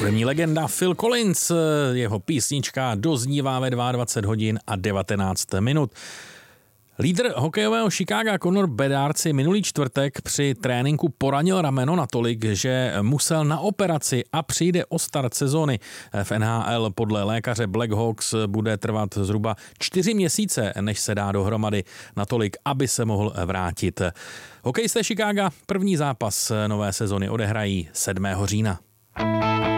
Hudební legenda Phil Collins, jeho písnička doznívá ve 22 hodin a 19 minut. Lídr hokejového Chicaga Connor Bedard si minulý čtvrtek při tréninku poranil rameno natolik, že musel na operaci a přijde o start sezóny. V NHL podle lékaře Blackhawks bude trvat zhruba 4 měsíce, než se dá dohromady natolik, aby se mohl vrátit. Hokejisté Chicaga první zápas nové sezony odehrají 7. října.